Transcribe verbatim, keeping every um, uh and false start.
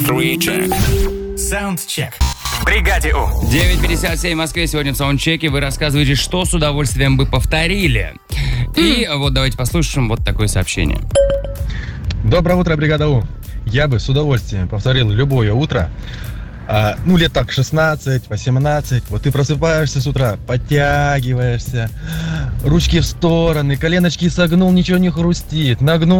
Саундчек. В бригаде У. девять пятьдесят семь в Москве. Сегодня в саундчеке вы рассказываете, что с удовольствием бы повторили. И вот давайте послушаем вот такое сообщение. Доброе утро, бригада У. Я бы с удовольствием повторил любое утро. А, ну, лет так шестнадцать, восемнадцать. Вот ты просыпаешься с утра, подтягиваешься, ручки в стороны, коленочки согнул, ничего не хрустит, нагнул.